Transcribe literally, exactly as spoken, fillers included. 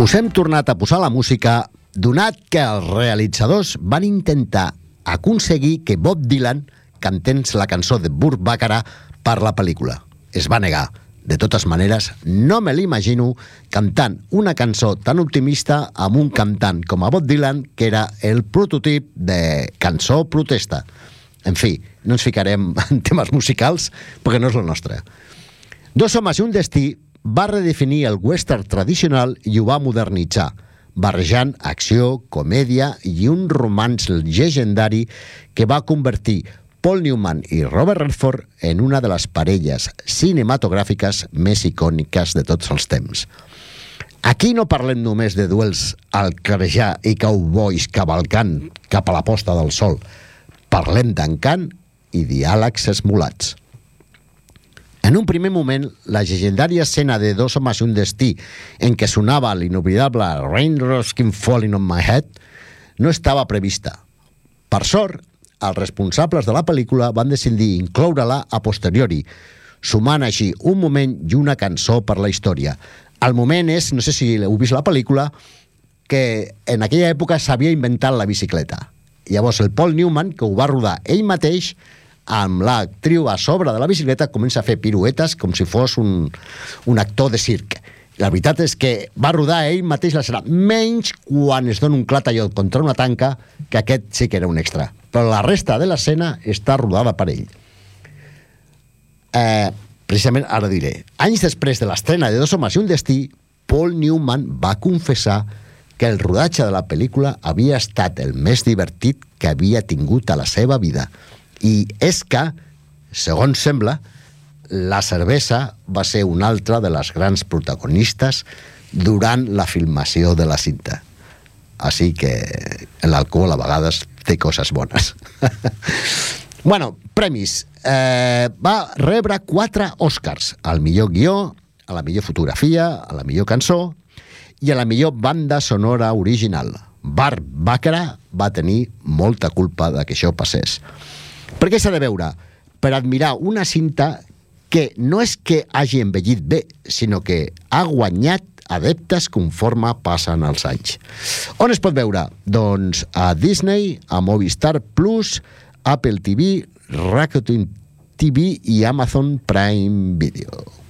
Us hem tornat a posar la música, donat que els realitzadors van intentar aconseguir que Bob Dylan cantés la cançó de Burt Bacharach per la pel·lícula. Es va negar. De totes maneres, no me l'imagino cantant una cançó tan optimista amb un cantant com a Bob Dylan, que era el prototip de cançó protesta. En fi, no ens ficarem en temes musicals perquè no és el nostre. Dos homes i un destí va redefinir el western tradicional i ho va modernitzar, barrejant acció, comèdia i un romanç llegendari que va convertir Paul Newman i Robert Redford en una de les parelles cinematogràfiques més icòniques de tots els temps. Aquí no parlem només de duels al clarejar i cowboys cavalcant cap a la posta del sol. Parlem d'encant i diàlegs esmolats. En un primer moment, la llegendària escena de Dos homes i un destí en què sonava l'inoblidable Raindrops Keep Falling on My Head no estava prevista. Per sort, els responsables de la pel·lícula van decidir incloure-la a posteriori, sumant així un moment i una cançó per la història. El moment és, no sé si heu vist la pel·lícula, que en aquella època s'havia inventat la bicicleta. Llavors el Paul Newman, que ho va rodar ell mateix, amb l'actriu a sobre de la bicicleta, comença a fer piruetes com si fos un, un actor de circ. La veritat és que va rodar ell mateix l'escena, menys quan es dona un clar talló contra una tanca, que aquest sí que era un extra. Però la resta de l'escena està rodada per ell. Eh, precisament, ara diré, anys després de l'estrena de Dos homes i un destí, Paul Newman va confessar que el rodatge de la pel·lícula havia estat el més divertit que havia tingut a la seva vida. I és que, segons sembla, la cervesa va ser una altra de les grans protagonistes durant la filmació de la cinta. Així que l'alcohol a vegades té coses bones. Bueno, premis. Eh, va rebre quatre Oscars. Al millor guió, a la millor fotografia, a la millor cançó i a la millor banda sonora original. Burt Bacharach va tenir molta culpa de que això passés. Per què s'ha de veure? Per admirar una cinta que no és que hagi envellit bé, sinó que ha guanyat adeptes conforme passen els anys. On es pot veure? Doncs a Disney, a Movistar Plus, Apple T V, Rakuten T V i Amazon Prime Video.